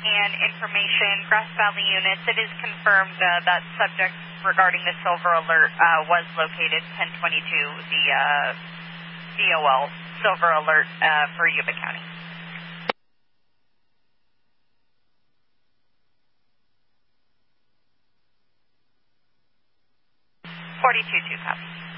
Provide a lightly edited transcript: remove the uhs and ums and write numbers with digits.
and information, Grass Valley units, it is confirmed that subject regarding the silver alert was located 1022, the DOL silver alert for Yuba County. 42-2 copy.